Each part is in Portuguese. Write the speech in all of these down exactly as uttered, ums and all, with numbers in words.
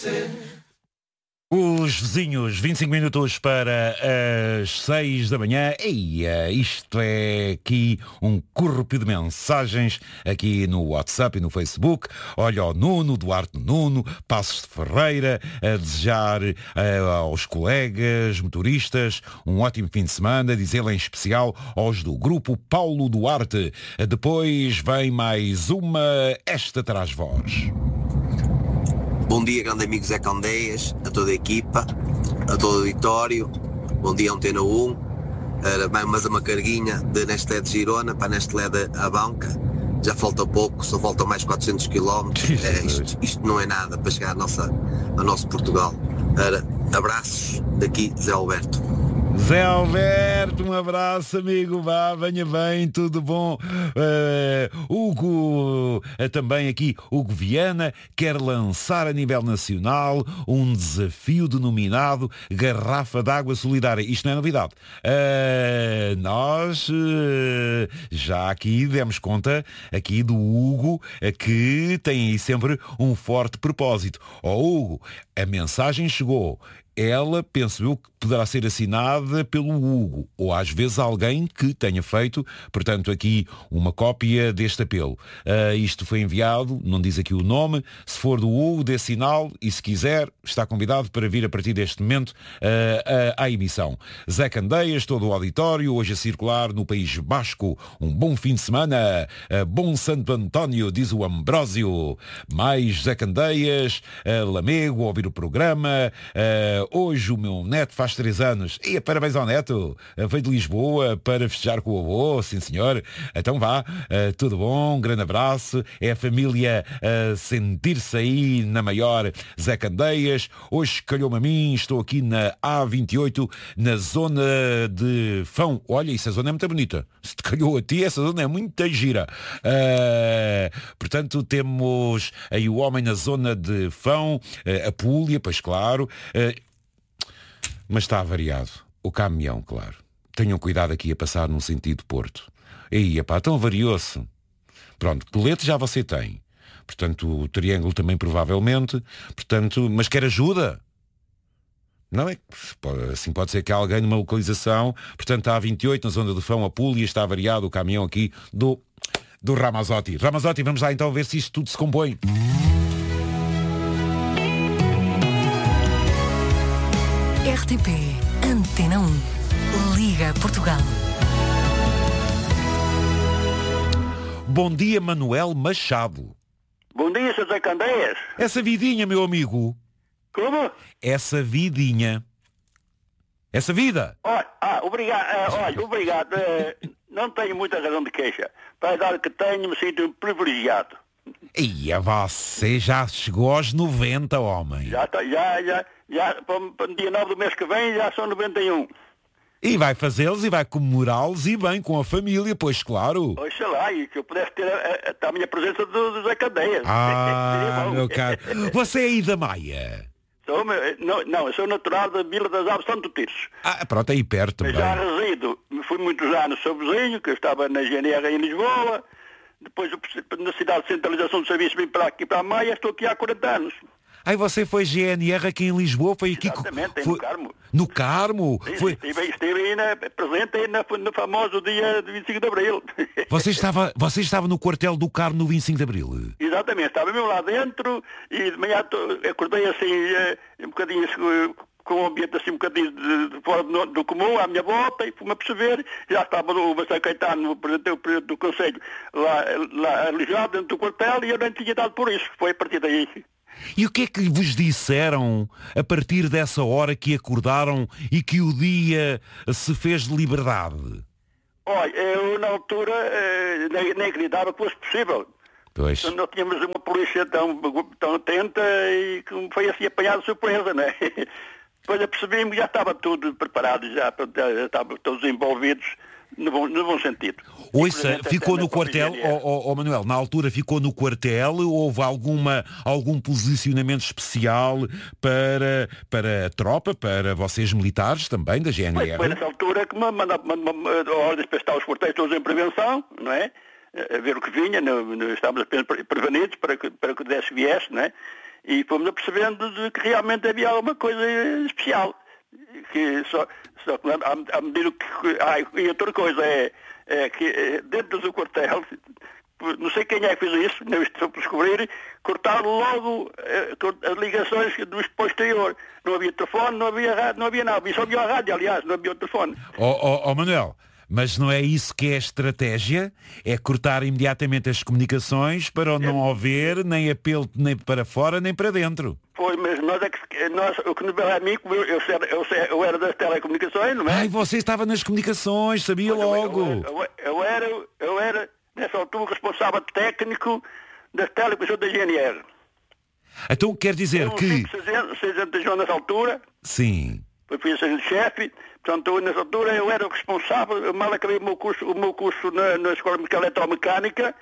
Os vizinhos, vinte e cinco minutos para as seis da manhã. Eia, isto é aqui um corpo de mensagens aqui no WhatsApp e no Facebook. Olha o Nuno, Duarte Nuno, Passos de Ferreira, a desejar uh, aos colegas motoristas um ótimo fim de semana, diz ele em especial aos do grupo Paulo Duarte. Depois vem mais uma, esta traz voz. Bom dia, grande amigo Zé Candeias, a toda a equipa, a todo o auditório. Bom dia, Antena um. Era mais uma carguinha de Nestlé de Girona para a Nestlé de Abanca. Já falta pouco, só faltam mais quatrocentos quilómetros. É, isto, isto não é nada para chegar à nossa, ao nosso Portugal. Era, abraços daqui, Zé Alberto. Zé Alberto, um abraço, amigo, vá, venha bem, tudo bom? Uh, Hugo, uh, também aqui, Hugo Viana, quer lançar a nível nacional um desafio denominado Garrafa d'Água Solidária. Isto não é novidade. Uh, nós uh, já aqui demos conta aqui do Hugo, uh, que tem aí sempre um forte propósito. Ó oh, Hugo, a mensagem chegou. Ela, penso eu, que poderá ser assinada pelo Hugo, ou às vezes alguém que tenha feito, portanto, aqui uma cópia deste apelo. Uh, isto foi enviado, não diz aqui o nome, se for do Hugo, dê sinal e, se quiser, está convidado para vir a partir deste momento uh, uh, à emissão. Zé Candeias, todo o auditório, hoje a circular no País Basco. Um bom fim de semana, uh, bom Santo António, diz o Ambrósio. Mais Zé Candeias, uh, Lamego, ouvir o programa. Uh, Hoje o meu neto faz três anos. E parabéns ao neto. Veio de Lisboa para festejar com o avô, sim senhor. Então vá, uh, tudo bom, um grande abraço. É a família a uh, sentir-se aí na maior. Zé Candeias, hoje calhou-me a mim, estou aqui na A vinte e oito, na zona de Fão. Olha, isso a zona é muito bonita. Se te calhou a ti, essa zona é muito gira. Uh, portanto, temos aí o homem na zona de Fão, uh, a Púlia, pois claro. Uh, Mas está avariado. O caminhão, claro. Tenham cuidado aqui a passar num sentido Porto. Aí, pá, tão avariou-se. Pronto, colete já você tem. Portanto, o triângulo também provavelmente. Portanto, mas quer ajuda? Não é? Assim pode ser que há alguém numa localização. Portanto, a A vinte e oito, na zona do Fão, a Púlia, está avariado o caminhão aqui do, do Ramazotti. Ramazotti, vamos lá então ver se isto tudo se compõe. R T P Antena um. Liga Portugal. Bom dia, Manuel Machado. Bom dia, José Candeias. Essa vidinha, meu amigo. Como? Essa vidinha. Essa vida. Olha, ah, obrigado. Uh, olha, obrigado. Uh, não tenho muita razão de queixa. Para a idade que tenho, me sinto privilegiado. E você já chegou aos noventa, homem. Já, tá, já, já, já, para, para o dia nove do mês que vem, já são noventa e um. E vai fazê-los e vai comemorá-los e bem com a família, pois claro. Oxalá, e que eu pudesse ter a, a, a minha presença do, do Zé Candeias. Ah, meu caro. Você é aí da Maia? Sou, não, não, eu sou natural da Vila das Aves, Santo Tirso. Ah, pronto, aí perto também. Já resido, fui muitos anos seu vizinho, que eu estava na G N R em Lisboa. Depois, na cidade de centralização do serviço, vim para aqui para a Maia, estou aqui há quarenta anos. Aí você foi G N R aqui em Lisboa, foi aqui... Exatamente, foi... no Carmo. No Carmo? Sim, foi... Estive, estive aí na, presente aí na, no famoso dia de vinte e cinco de Abril. Você estava, você estava no quartel do Carmo no vinte e cinco de Abril? Exatamente, estava mesmo lá dentro e de manhã acordei assim, um bocadinho... com um ambiente assim um bocadinho de, de fora do, do comum, à minha volta, e fui-me a perceber, já estava o Marcelo Caetano, o presidente, o presidente do Conselho, lá, lá alojado dentro do quartel, e eu nem tinha dado por isso, foi a partir daí. E o que é que vos disseram a partir dessa hora que acordaram e que o dia se fez de liberdade? Olha, eu na altura eh, nem, nem acreditava que fosse possível. Pois. Então, não tínhamos uma polícia tão, tão atenta e que foi assim apanhado de surpresa, não é? Depois eu percebi-me que já estava tudo preparado, já, já estavam todos envolvidos no bom, no bom sentido. Ouça, ficou no quartel, ó oh, oh, Manuel, na altura ficou no quartel, houve alguma, algum posicionamento especial para, para a tropa, para vocês militares também, da G N R? Foi, foi nessa altura que me mandaram ordens para estar os quartéis todos em prevenção, não é? A ver o que vinha, no, no, estávamos apenas prevenidos para que, para que desse viesse, não é? E fomos apercebendo de que realmente havia alguma coisa especial. Que só, só que à, à medida que... Ah, e outra coisa é, é que dentro do quartel, não sei quem é que fez isso, não estou por descobrir, cortaram logo eh, as ligações do posterior. Não havia telefone, não havia rádio, não havia nada. Só havia a rádio, aliás, não havia o telefone. Ó oh, oh, oh, Manuel, mas não é isso que é estratégia? É cortar imediatamente as comunicações para não haver nem apelo nem para fora nem para dentro. Pois, mas nós é que, nós, o que nos veio a mim, eu, eu, eu, eu era das telecomunicações, não é? Ai, você estava nas comunicações, sabia Pois, logo. Eu, eu, eu, era, eu era, nessa altura, responsável técnico das telecomunicações da G N R. Então quer dizer eu que... sargento de João nessa altura. Sim. Eu fui sargento-chefe, portanto, nessa altura eu era o responsável, eu mal acabei o meu curso, o meu curso na, na Escola de Eletromecânica,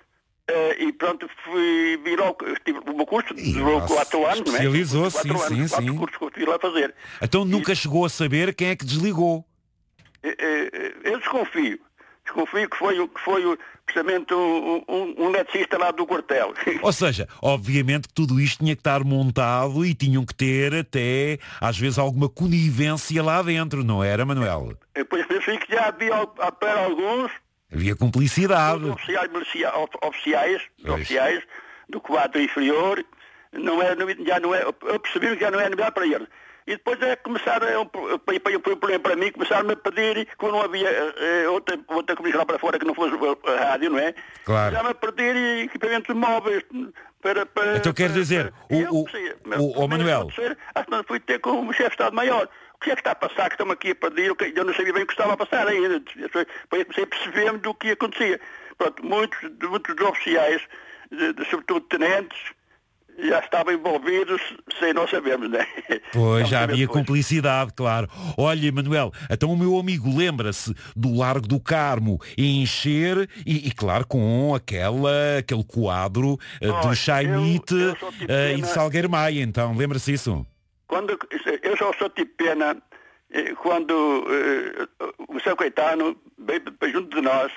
uh, e pronto, fui, virou, tive, o meu curso durou quatro anos, não é? Especializou, sim, anos, sim, quatro sim. cursos que eu fui lá fazer. Então nunca e, chegou a saber quem é que desligou? Eu, eu desconfio. Desconfio que foi, que foi precisamente um, um, um eletricista lá do quartel. Ou seja, obviamente que tudo isto tinha que estar montado e tinham que ter até, às vezes, alguma conivência lá dentro, não era, Manuel? Depois pensei que já havia para alguns... Havia cumplicidade. Oficiais, oficiais, oficiais do quadro inferior, não é, já não é, eu percebi que já não é novidade para eles. E depois é começar a, para, para mim, começaram-me a pedir, como não havia uh, outra, outra comunicação para fora que não fosse a rádio, não é? Claro. Começaram-me a pedir equipamentos móveis para... para então quer dizer, para, o, o, o, o Manuel... Acho que não fui ter com o chefe de Estado-Maior. O que é que está a passar, que estão aqui a pedir? Eu não sabia bem o que estava a passar ainda. Depois comecei a perceber-me do que acontecia. Pronto, muitos, muitos dos oficiais, de, de, sobretudo tenentes, já estavam envolvidos sem nós sabermos, não é? Pois, já havia depois cumplicidade, claro. Olha, Manuel, então o meu amigo lembra-se do Largo do Carmo encher e, e claro, com aquela, aquele quadro uh, oh, do Chaimite uh, e de Salgueiro Maia, então, lembra-se isso? Quando, eu só sou tipo pena quando uh, o São Caetano veio junto de nós,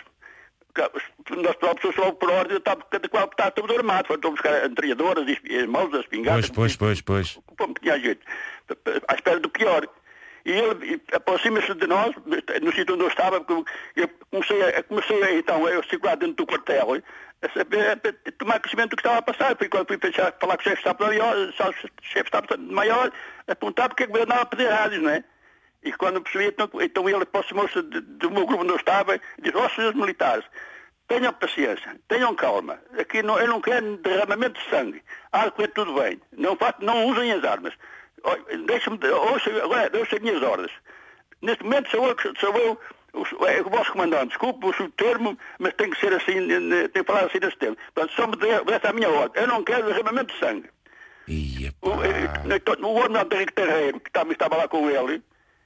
nós próprios, só por ordem, estava cada qual estava todo armado, foram buscar entreadoras, mãos, espingardas. Pois, pois, pois, pois. Como tinha jeito, à espera do pior. E ele aproxima-se de nós, no sítio onde eu estava, porque eu comecei, a, comecei a, então, eu circular dentro do quartel, a saber, a tomar conhecimento do que estava a passar. Fui, quando fui pensar, falar com o chefe de Estado-Maior, o chefe de Estado-Maior, a perguntar porque é que eu andava a pedir rádios, não é? E quando percebi, então, então ele aproximou-se do meu grupo onde eu estava e disse, ó, senhores militares, tenham paciência, tenham calma. Aqui não, eu não quero derramamento de sangue. Ah, correr tudo bem. Não, não usem as armas. Deixa-me, ouça, agora, ouça as minhas ordens. Neste momento sou eu, sou eu o, é, o vosso comandante. Desculpe o termo, mas tem que ser assim, tem que falar assim nesse termo. Portanto, só me desse a minha ordem. Eu não quero derramamento de sangue. Ia, o, o, o ordenado Henrique Terreiro, que estava, estava lá com ele,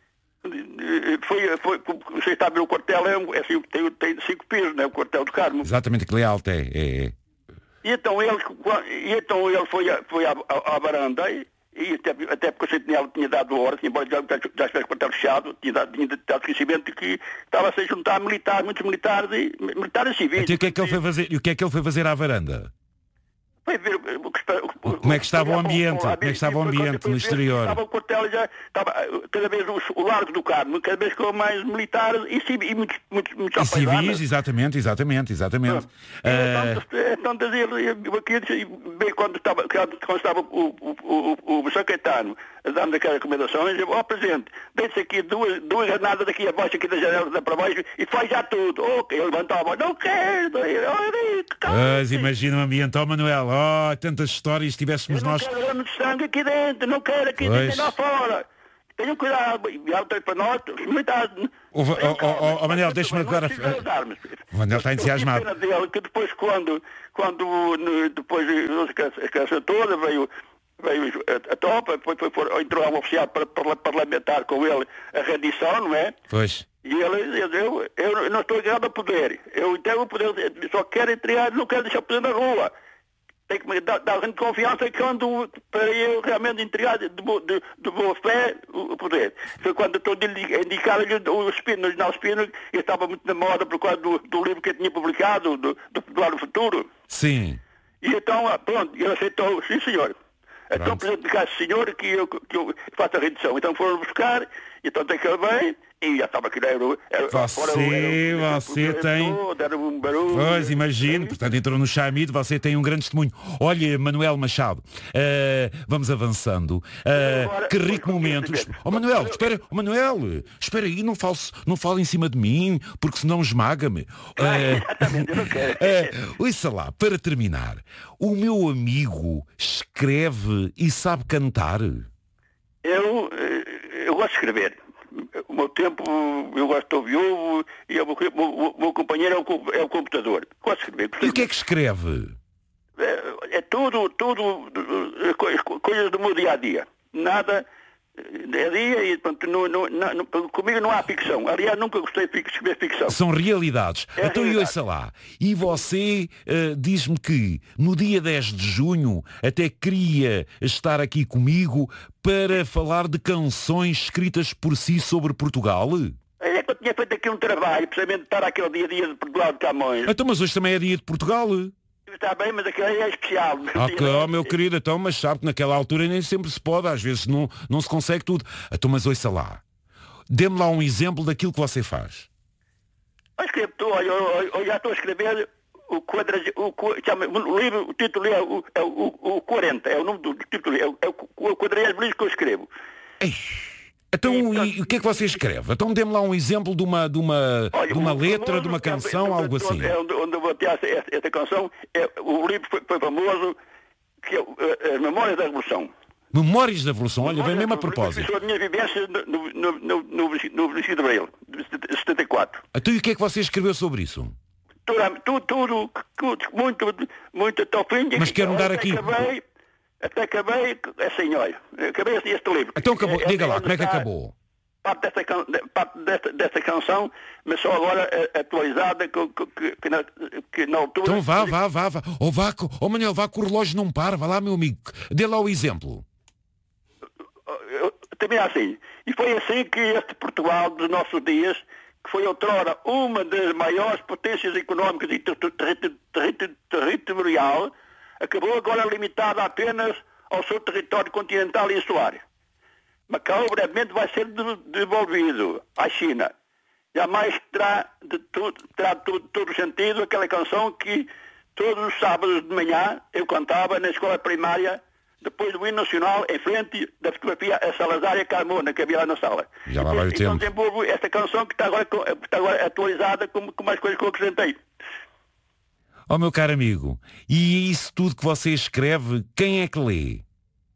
foi, foi, você está a ver o quartel, é, um, é assim, tem, tem cinco pisos, né, o quartel do Carmo. Exatamente, que é alto, é, é. E então ele, e então ele foi, a, foi à, à, à varanda e, e até, até porque você tinha, tinha dado ordem, embora já, já estivesse o quartel fechado, tinha dado, tinha dado conhecimento de que estava a se juntar militares, muitos militares e militares civis. Então, o que é que ele foi fazer? E o que é que ele foi fazer à varanda? Foi ver o, o, o, como é que estava o ambiente, como é que estava o ambiente no exterior? Estava o quartel já, estava cada vez o, o Largo do Carmo, cada vez com mais militares e, e muitos, muitos, muitos e civis, exatamente, exatamente, exatamente. Então, uh... quando estava, quando estava o, o, o, o São Caetano dando aquelas recomendações, eu, ó, oh, Presidente, deixe aqui duas, duas granadas daqui abaixo, aqui da janela para baixo e faz já tudo. Ok, ele levantava a voz, não quero, mas imagina o ambiente, ó, oh, Manuel, ó, oh, tantas histórias, se tivéssemos eu não nós... Não quero de sangue aqui dentro, não quero aqui pois. Dentro lá fora. Tenham cuidado, e alto para nós, militares. Ó, oh, oh, Manel, deixa-me agora... O Manel está entusiasmado. Dele, que depois, quando, quando depois a criança toda veio... veio a, a tropa, depois foi, foi, entrou um oficial para, para parlamentar com ele a rendição, não é? Pois. E ele, eu, eu, eu não estou ligado ao poder. Eu tenho o poder, só quero entregar, não quero deixar o poder na rua. Tem que me dar, dar confiança quando, para eu realmente entregar de, de, de boa fé o, o poder. Foi quando estou a indicar-lhe o Espino, o General Espino, ele estava muito na moda por causa do, do livro que ele tinha publicado, do, do, do Futuro. Sim. E então, pronto, ele aceitou, sim senhor. Então, por exemplo, cá, senhor, que eu, que eu faço a redução. Então foram buscar, e então tem que ir bem, e já estava aqui, era, era, Você, fora, era, você era, tem... todo, era um barulho. Pois, imagino, portanto entrou no Chamid, você tem um grande testemunho. Olha, Manuel Machado, uh, vamos avançando. Uh, Agora, que rico momento. Oh Manuel, espera, oh, Manuel, espera aí, não fale, não fale em cima de mim, porque senão esmaga-me. Uh, Exatamente, eu não quero. uh, ouça lá, para terminar, o meu amigo escreve e sabe cantar? Eu, eu gosto de escrever. O meu tempo, eu gosto de ouvir viúvo e o meu, meu, meu companheiro é o, é o computador. Gosto de escrever. E o que é que escreve? É, é tudo, tudo, coisas, coisas do meu dia a dia. Nada é dia e portanto, não, não, não, comigo não há ficção. Aliás, nunca gostei de escrever ficção. São realidades. É então e ouça lá. E você uh, diz-me que no dia dez de junho até queria estar aqui comigo para falar de canções escritas por si sobre Portugal? É que eu tinha feito aqui um trabalho, precisamente estar aquele dia a dia de Portugal de Camões. Então, mas hoje também é dia de Portugal. Está bem, mas aquilo é especial. Ok, oh, meu querido, então, mas sabe que naquela altura nem sempre se pode, às vezes não, não se consegue tudo. Então, mas ouça lá. Dê-me lá um exemplo daquilo que você faz. Eu escrevo, olha, eu, eu já estou a escrever o quadra, o, chama, o livro, o título é o, é o, o quarenta, é o nome do, do título, é o, é o quadrilhas que eu escrevo. Ei. Então, e, e o que é que você escreve? Então dê-me lá um exemplo de uma, de uma, Olha, de uma o letra, famoso, de uma canção, é, algo assim. É onde, onde eu vou ter essa, essa canção, é, o livro foi, foi famoso, que é As Memórias da Revolução. Memórias da Revolução, olha, vem mesmo a Eu propósito. fiz a minha vivência no, no, no, no, no Vestígio de Abril, de setenta e quatro. Então e o que é que você escreveu sobre isso? Tudo, tudo, tudo muito, muito até ao fim. Mas quero dar até aqui... Acabei, até acabei, assim, olha, acabei este livro. Então acabou, É, diga é lá, onde como é que está acabou? Parte desta, can- parte desta, desta canção, mas só agora é, atualizada, que, que, que, na, que na altura... Então vá, vá, vá, vá. Ou vá, co- oh Manuel, vá que o relógio não para, vá lá, meu amigo. Dê lá o exemplo. Eu- Também é assim. E foi assim que este Portugal dos nossos dias, que foi outrora uma das maiores potências económicas e ter- ter- ter- ter- territorial, acabou agora limitada apenas ao seu território continental e insular. Macau brevemente vai ser de- devolvido à China. Jamais terá, de tudo, terá todo, todo o sentido aquela canção que todos os sábados de manhã eu cantava na escola primária, depois do hino nacional, em frente da fotografia a Salazar e a Carmona, que havia lá na sala. Já lá vai o então tempo. desenvolvo esta canção que está agora, co- está agora atualizada com, com mais coisas que eu acrescentei. Oh meu caro amigo, e isso tudo que você escreve, quem é que lê?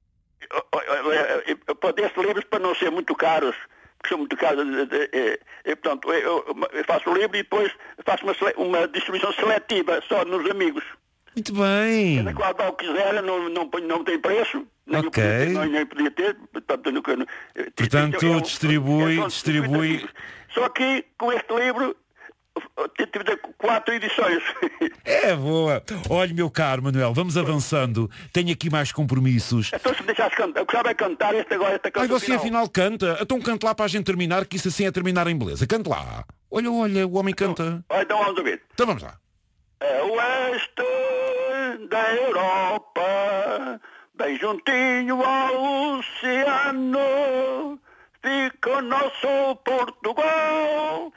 Para estes livros, para não ser muito caros, que são muito caros, eh, eh, eh, portanto, eu, eu faço o livro e depois faço uma, sele- uma distribuição seletiva só nos amigos. Muito bem. Na qual dá o que quiser, não, não, põe- não tem preço, nem, Ok. podia ter, nem, nem podia ter. Portanto, nunca- eh, Portanto, é um- distribui- são distribui- distribuidos. Só que com este livro tive de quatro edições. É boa. Olha, meu caro Manuel, vamos avançando. Tenho aqui mais compromissos. Então se me deixasse cantar, eu gostava de cantar este agora, esta Ai, canção você final. afinal canta. Então cante lá para a gente terminar, que isso assim é terminar em beleza. Cante lá. Olha, olha, o homem canta. Olha, então vamos ouvir. Então vamos lá. É o oeste da Europa, bem juntinho ao oceano, fica o nosso Portugal,